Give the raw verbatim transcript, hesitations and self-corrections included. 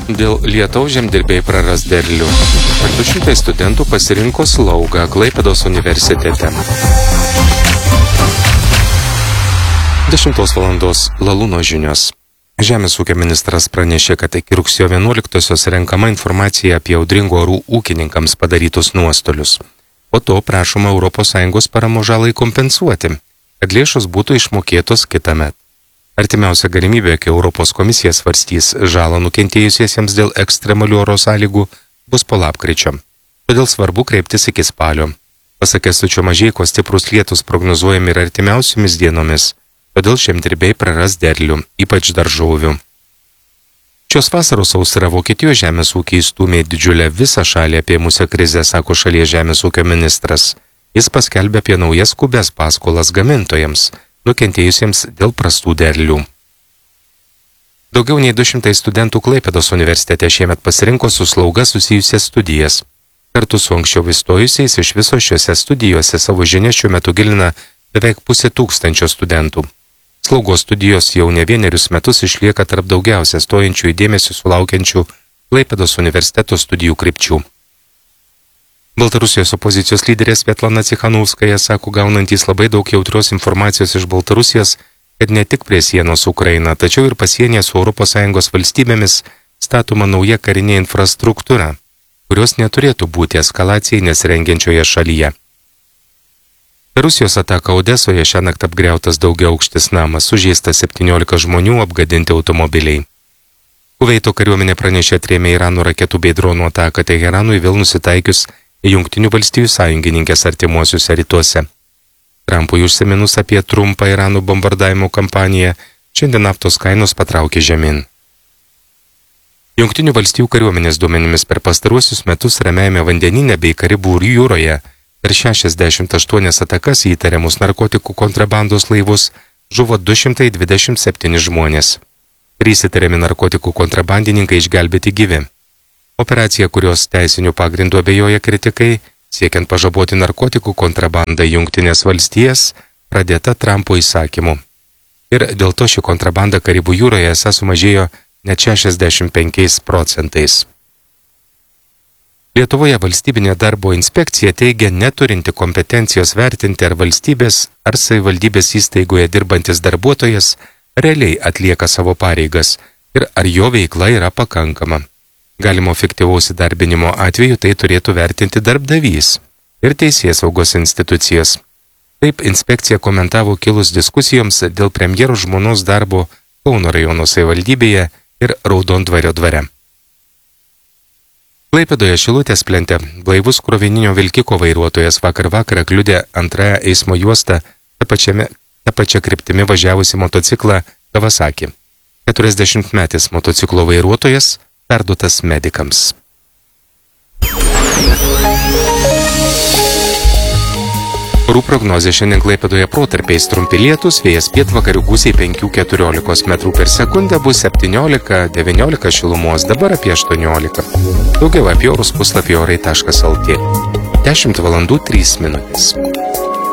Dėl lietaus žemdirbiai praras derlių. du šimtai studentų pasirinko slaugą Klaipėdos universitete. dešimtos valandos Lalūno žinios. Žemės ūkio ministras pranešė, kad iki rugsėjo vienuoliktosios renkama informacija apie audringų orų ūkininkams padarytus nuostolius. Po to prašoma Europos Sąjungos paramos žalai kompensuoti, kad lėšos būtų išmokėtos kitąmet. Artimiausia galimybė, kai Europos komisija svarstys žalą nukentėjusiesiems dėl ekstremalių oro sąlygų, bus po lapkričio. Todėl svarbu kreiptis iki spalio. Pasak Kęstučio Mažeiko, stiprus lietus prognozuojami ir artimiausiomis dienomis, todėl žemdirbiai praras derlių, ypač daržovių. Šios vasaros sausra Vokietijos žemės ūkiai įstūmė didžiulę visą šalį apėmusią krizę, sako šalies žemės ūkio ministras. Jis paskelbė apie naujas skubės paskolas gamintojams, nukentėjusiems dėl prastų derlių. Daugiau nei du šimtai studentų Klaipėdos universitete šiemet pasirinko su slauga susijusias studijas. Kartu su anksčiau įstojusiais iš viso šiuose studijose savo žinias šiuo metu gilina beveik pusė tūkstančio studentų. Slaugos studijos jau ne vienerius metus išlieka tarp daugiausia stojančių į dėmesį sulaukiančių Klaipėdos universiteto studijų krypčių. Baltarusijos opozicijos lyderė Svetlana Cichanovskaja sako gaunantys labai daug jautrios informacijos iš Baltarusijos, kad ne tik prie sienos su Ukraina, tačiau ir pasienyje su Europos Sąjungos valstybėmis statoma nauja karinė infrastruktūra, kurios neturėtų būti eskalacijai nesirengiančioje šalyje. Per Rusijos ataką Odesoje šiąnakt apgriautas daugiaaukštis namas, sužeista septyniolika žmonių, apgadinti automobiliai. Kuveito kariuomenė pranešė atrėmė Irano raketų bei dronų ataką Teheranui vėl nusitaikius į Jungtinių valstijų sąjungininkės artimuosiuose rytuose. Trumpui užsiminus apie trumpą Irano bombardavimo kampaniją, šiandien naftos kainos patraukė žemyn. Jungtinių valstijų kariuomenės duomenimis per pastaruosius metus Ramiajame vandenyne bei Karibų jūroje per šešiasdešimt aštuonias atakas į įtariamus narkotikų kontrabandos laivus žuvo du šimtai dvidešimt septyni žmonės. Trys įtariami narkotikų kontrabandininkai išgelbėti gyvi. Operacija, kurios teisinių pagrindų abejoja kritikai, siekiant pažaboti narkotikų kontrabandą į Jungtinės valstijas, pradėta Trumpo įsakymu. Ir dėl to ši kontrabanda Karibų jūroje esą sumažėjo net šešiasdešimt penkiais procentais. Lietuvoje valstybinė darbo inspekcija teigia neturinti kompetencijos vertinti, ar valstybės ar savivaldybės įstaigoje dirbantis darbuotojas realiai atlieka savo pareigas ir ar jo veikla yra pakankama. Galimo fiktyvaus įdarbinimo atveju tai turėtų vertinti darbdavys ir teisėsaugos institucijos. Taip inspekcija komentavo kilus diskusijoms dėl premjero žmonos darbo Kauno rajono savivaldybėje ir Raudondvario dvare. Klaipėdoje Šilutės plente blaivus krovininio vilkiko vairuotojas vakar vakarą kliudė antrąją eismo juostą tą pačiame, tą pačią kryptimi važiavusi motociklą Kawasaki. keturiasdešimtmetis motociklo vairuotojas perduotas medikams. Orų prognozė šiandien Klaipėdoje protarpiais trumpi lietūs, vėjas pietvakarių gūsiai penki iki keturiolikos metrų per sekundę, bus septyniolika devyniolika šilumos, dabar apie aštuoniolika. Daugiau apie orus puslapį orai taškas lt. dešimt valandų trys minutės.